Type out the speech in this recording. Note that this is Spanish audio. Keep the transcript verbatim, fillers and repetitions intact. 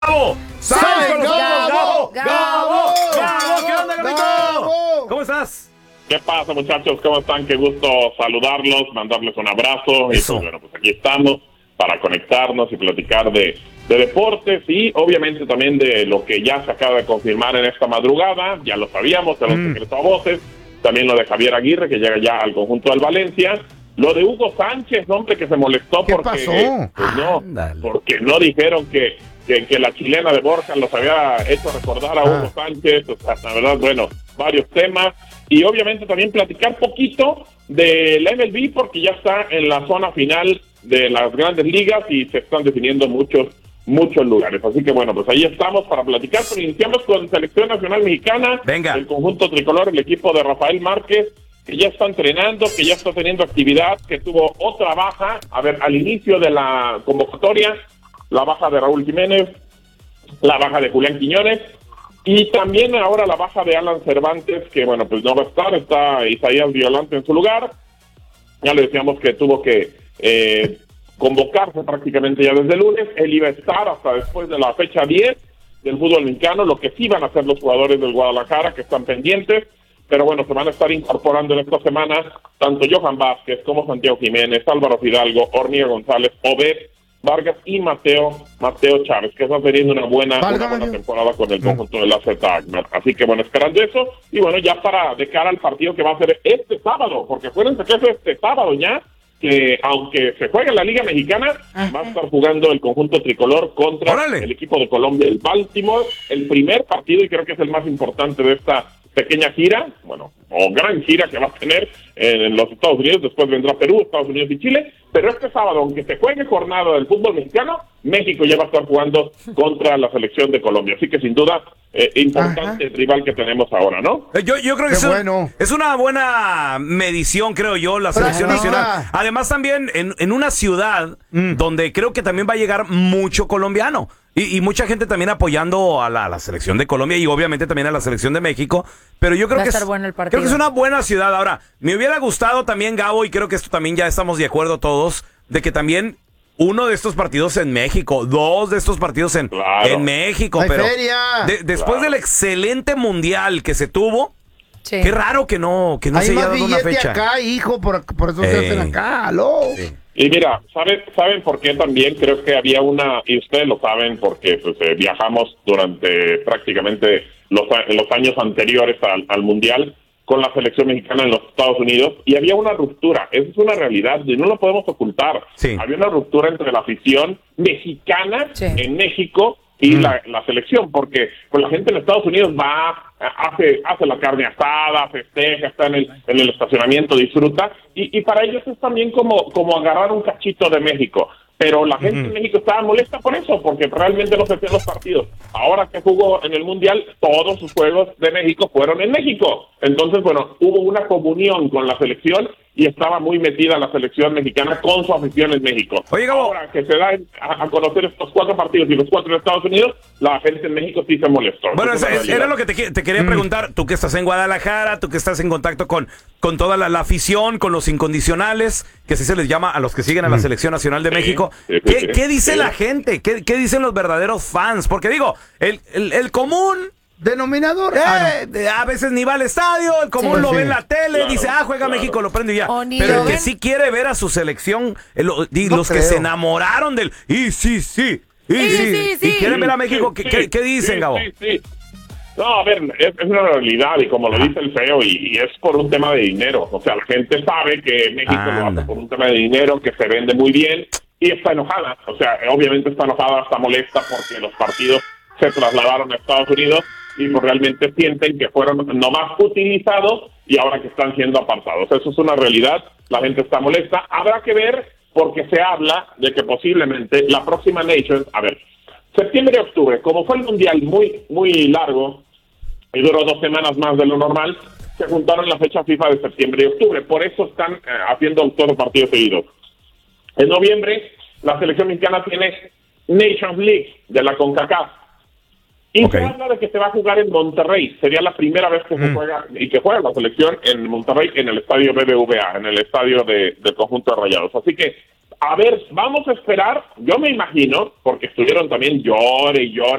Gabo. ¡Sale, ¡Gabo! Gabo! ¡Gabo! ¡Gabo! ¡Gabo! ¿Qué onda, Gabito? ¡Gabo! ¿Cómo estás? ¿Qué pasa, muchachos? ¿Cómo están? Qué gusto saludarlos, mandarles un abrazo. Eso. Y pues, bueno, pues aquí estamos para conectarnos y platicar de, de deportes y obviamente también de lo que ya se acaba de confirmar en esta madrugada. Ya lo sabíamos, se lo Mm. secretó a voces. También lo de Javier Aguirre, que llega ya al conjunto del Valencia. Lo de Hugo Sánchez, hombre, que se molestó ¿Qué porque pasó? eh, pues no, Ándale. porque no dijeron que, que, que la chilena de Borja los había hecho recordar a Hugo Ah. Sánchez. O sea, la verdad, bueno, varios temas. Y obviamente también platicar poquito de la M L B, porque ya está en la zona final de las grandes ligas y se están definiendo muchos muchos lugares. Así que bueno, pues ahí estamos para platicar, pero iniciamos con Selección Nacional Mexicana. Venga. El conjunto tricolor, el equipo de Rafael Márquez, que ya está entrenando, que ya está teniendo actividad, que tuvo otra baja, a ver, al inicio de la convocatoria, la baja de Raúl Jiménez, la baja de Julián Quiñones, y también ahora la baja de Alan Cervantes, que bueno, pues no va a estar, está Isaías Violante en su lugar. Ya le decíamos que tuvo que eh, convocarse prácticamente ya desde el lunes. Él iba a estar hasta después de la fecha diez del fútbol mexicano, lo que sí van a hacer los jugadores del Guadalajara, que están pendientes, pero bueno, se van a estar incorporando en estas semanas tanto Johan Vázquez como Santiago Jiménez, Álvaro Fidalgo, Hormiga González, Obed Vargas y Mateo Mateo Chávez, que está teniendo una buena, una buena temporada con el conjunto de la Z Agmer. Así que bueno, esperando eso, y bueno, ya para de cara al partido que va a ser este sábado, porque acuérdense que es este sábado ya, que aunque se juegue en la Liga Mexicana, Ajá. va a estar jugando el conjunto tricolor contra ¡Órale! el equipo de Colombia, el Baltimore, el primer partido, y creo que es el más importante de esta pequeña gira, bueno, o gran gira que va a tener en los Estados Unidos. Después vendrá Perú, Estados Unidos y Chile, pero este sábado, aunque se juegue jornada del fútbol mexicano, México ya va a estar jugando contra la selección de Colombia, así que sin duda eh, importante Ajá. rival que tenemos ahora, ¿no? Eh, Yo, yo creo que Qué es, un- bueno. es una buena medición, creo yo, la selección Practica. nacional. Además, también en, en una ciudad Mm. donde creo que también va a llegar mucho colombiano. Y, y mucha gente también apoyando a la, a la selección de Colombia y obviamente también a la selección de México. Pero yo creo Va a que estar es, bueno el partido. creo que es una buena ciudad. Ahora, me hubiera gustado también, Gabo, y creo que esto también ya estamos de acuerdo todos, de que también uno de estos partidos en México, dos de estos partidos en, Claro. en México. ¡Hay pero feria! de- después Claro. del excelente mundial que se tuvo, Sí. qué raro que no, que no Hay se haya más dado una billete fecha. acá, hijo, por, por eso se Ey. hacen acá, aló. Sí. Y mira, ¿saben, ¿saben por qué también? Creo que había una, y ustedes lo saben porque pues, eh, viajamos durante prácticamente los, a- los años anteriores al, al Mundial con la selección mexicana en los Estados Unidos, y había una ruptura, esa es una realidad y no lo podemos ocultar. Sí. Había una ruptura entre la afición mexicana Sí. en México y la, la selección, porque pues, la gente en Estados Unidos va, hace hace la carne asada, festeja, está en el, en el estacionamiento, disfruta, y, y para ellos es también como, como agarrar un cachito de México. Pero la gente en México estaba molesta por eso, porque realmente no se hacían los partidos. Ahora que jugó en el Mundial, todos sus juegos de México fueron en México. Entonces, bueno, hubo una comunión con la selección y estaba muy metida la selección mexicana con su afición en México. Oye, Gabo. Ahora que se da a, a conocer estos cuatro partidos y los cuatro en Estados Unidos, la gente en México sí se molestó. Bueno, Esa es es- la es- realidad. era lo que te, qui- te quería preguntar. Tú que estás en Guadalajara, tú que estás en contacto con, con toda la, la afición, con los incondicionales, que así se les llama a los que siguen a la Selección Nacional de Sí, México. sí, sí, ¿Qué, sí. qué dice Sí. la gente? ¿Qué, qué dicen los verdaderos fans? Porque digo, el, el, el común... Denominador. eh, Ah, no. de- a veces ni va al estadio, el común Sí, lo sí. ve en la tele, Claro, dice, ah, juega claro. México, lo prende y ya. O ni Pero lo el que ven. sí quiere ver a su selección, el- di- No los que creo. se enamoraron del, y sí, sí, y Sí, sí, sí, y sí. quieren ver a México, Sí, ¿qué, sí, qué- qué dicen, sí, Gabo? Sí, sí. No, a ver, es, es una realidad y como lo dice el feo, y, y es por un tema de dinero. O sea, la gente sabe que México lo Anda. hace por un tema de dinero, que se vende muy bien y está enojada. O sea, obviamente está enojada, está molesta porque los partidos se trasladaron a Estados Unidos y pues realmente sienten que fueron nomás utilizados y ahora que están siendo apartados. Eso es una realidad, la gente está molesta. Habrá que ver porque se habla de que posiblemente la próxima Nations, a ver, septiembre y octubre, como fue el Mundial muy, muy largo y duró dos semanas más de lo normal, se juntaron la fecha FIFA de septiembre y octubre. Por eso están eh, haciendo todos los partidos seguidos. En noviembre, la selección mexicana tiene Nations League de la CONCACAF. Y Ok. se habla de que se va a jugar en Monterrey. Sería la primera vez que se juega y que juega la selección en Monterrey, en el estadio B B V A, en el estadio de, del conjunto de Rayados. Así que A ver, vamos a esperar, yo me imagino, porque estuvieron también llore y llore